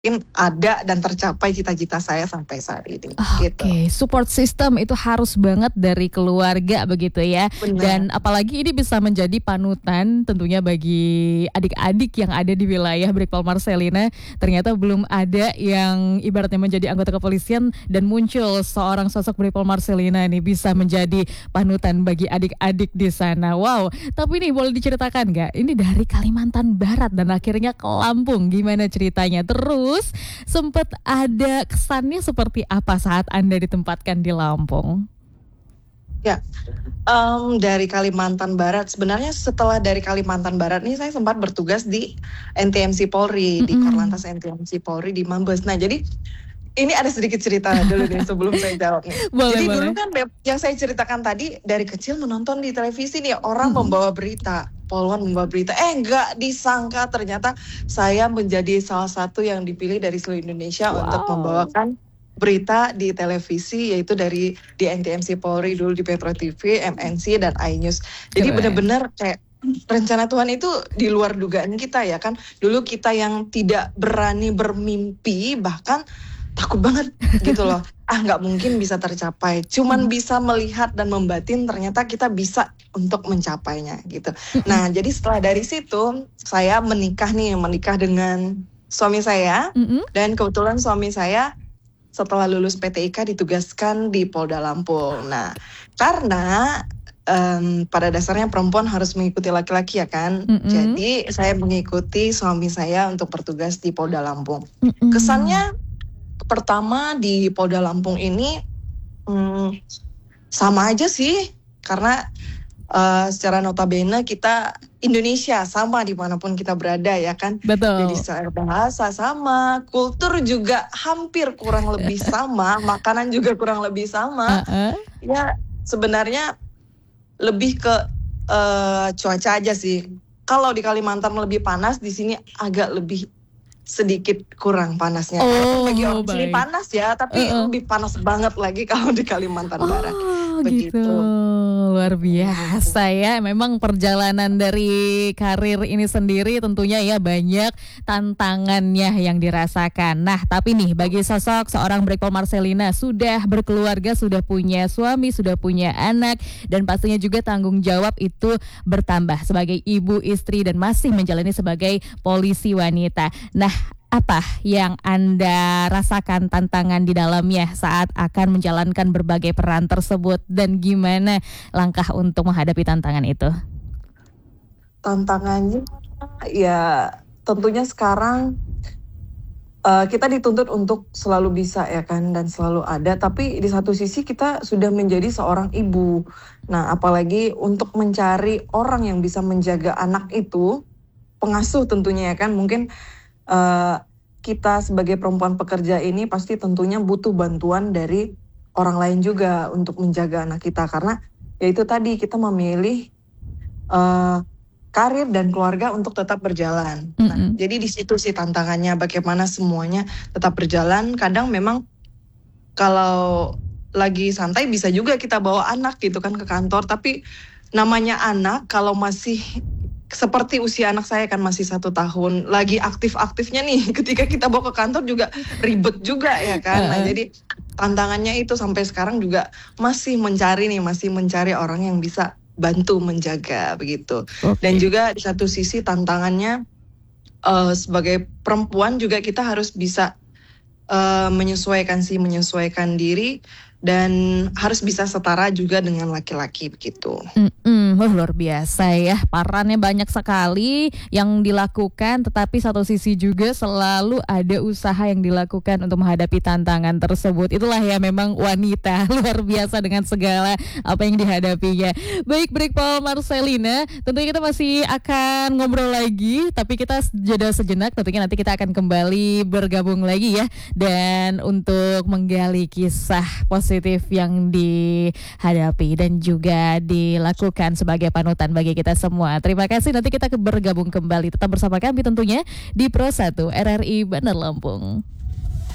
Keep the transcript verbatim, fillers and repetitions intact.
Mungkin ada dan tercapai cita-cita saya sampai saat ini, gitu. Oke, support system itu harus banget dari keluarga begitu ya. Benar. Dan apalagi ini bisa menjadi panutan tentunya bagi adik-adik yang ada di wilayah Brigpol Marcelina. Ternyata belum ada yang ibaratnya menjadi anggota kepolisian dan muncul seorang sosok Brigpol Marcelina nih bisa menjadi panutan bagi adik-adik di sana. Wow, tapi nih boleh diceritakan nggak? Ini dari Kalimantan Barat dan akhirnya ke Lampung, gimana ceritanya? Terus Terus sempat ada kesannya seperti apa saat Anda ditempatkan di Lampung? Ya, mmm, dari Kalimantan Barat, sebenarnya setelah dari Kalimantan Barat nih saya sempat bertugas di N T M C Polri, di Mhm. Korlantas N T M C Polri di Mabes. Nah jadi, ini ada sedikit cerita dulu nih sebelum saya jawab nih. Boleh Jadi dulu boleh. kan bep yang saya ceritakan tadi dari kecil menonton di televisi nih orang Mhm. membawa berita, poluan membawa berita, eh nggak disangka ternyata saya menjadi salah satu yang dipilih dari seluruh Indonesia untuk Wow. membawakan berita di televisi, yaitu dari di N T M C Polri dulu di Petro TV, M N C, dan iNews. Jadi Keren. benar-benar kayak rencana Tuhan itu di luar dugaan kita ya kan. Dulu kita yang tidak berani bermimpi, bahkan takut banget gitu loh, ah nggak mungkin bisa tercapai, cuman Mhm. bisa melihat dan membatin ternyata kita bisa untuk mencapainya gitu. Mhm. Nah jadi setelah dari situ, saya menikah nih, menikah dengan suami saya, Mhm. dan kebetulan suami saya setelah lulus P T I K ditugaskan di Polda Lampung. Nah, karena, mmm, pada dasarnya perempuan harus mengikuti laki-laki ya kan, Mhm. jadi saya mengikuti suami saya untuk bertugas di Polda Lampung. Mhm. Kesannya pertama di Polda Lampung ini, mmm, sama aja sih karena, eee, secara notabene kita Indonesia, sama di mana pun kita berada ya kan. Jadi Betul. secara bahasa sama, kultur juga hampir kurang lebih sama, makanan juga kurang lebih sama. Heeh. Ya sebenarnya lebih ke, eee, cuaca aja sih. Kalau di Kalimantan lebih panas, di sini agak lebih sedikit kurang panasnya. Walaupun bagi Oh, orang sini baik. panas ya, tapi Heeh. lebih panas banget lagi kalau di Kalimantan Barat, Oh gitu, begitu. luar Mhm. biasa ya. Memang perjalanan dari karir ini sendiri tentunya ya banyak tantangannya yang dirasakan. Nah tapi nih bagi sosok seorang Brigpol Marcelina sudah berkeluarga, sudah punya suami, sudah punya anak, dan pastinya juga tanggung jawab itu bertambah sebagai ibu, istri, dan masih menjalani sebagai polisi wanita. Nah, apa yang Anda rasakan tantangan di dalamnya saat akan menjalankan berbagai peran tersebut dan gimana langkah untuk menghadapi tantangan itu? Tantangannya, ya tentunya sekarang eee, kita dituntut untuk selalu bisa ya kan dan selalu ada, tapi di satu sisi kita sudah menjadi seorang ibu. Nah apalagi untuk mencari orang yang bisa menjaga anak itu, pengasuh tentunya ya kan, mungkin, eee, kita sebagai perempuan pekerja ini pasti tentunya butuh bantuan dari orang lain juga untuk menjaga anak kita. Karena, ya itu tadi kita memilih, eee, karir dan keluarga untuk tetap berjalan. Nah Mhm. jadi di situ sih tantangannya, bagaimana semuanya tetap berjalan, kadang memang kalau lagi santai bisa juga kita bawa anak gitu kan ke kantor, tapi namanya anak kalau masih seperti usia anak saya kan masih satu tahun, lagi aktif-aktifnya nih ketika kita bawa ke kantor juga ribet juga ya kan. Nah Heeh. jadi tantangannya itu sampai sekarang juga masih mencari nih, masih mencari orang yang bisa bantu menjaga, begitu. Dan Oke. juga di satu sisi tantangannya, eee, sebagai perempuan juga kita harus bisa, eee, menyesuaikan sih, menyesuaikan diri dan harus bisa setara juga dengan laki-laki, begitu. Mhm, wah luar biasa ya, parannya banyak sekali yang dilakukan, tetapi satu sisi juga selalu ada usaha yang dilakukan untuk menghadapi tantangan tersebut. Itulah ya memang wanita, luar biasa dengan segala apa yang dihadapinya. Baik Brigpol Marcelina, tentunya kita masih akan ngobrol lagi, tapi kita jeda sejenak, tentunya nanti kita akan kembali bergabung lagi ya, dan untuk menggali kisah positif yang dihadapi dan juga dilakukan sebagai panutan bagi kita semua. Terima kasih, nanti kita ke bergabung kembali. Tetap bersama kami tentunya di Pro satu R R I Bandar Lampung.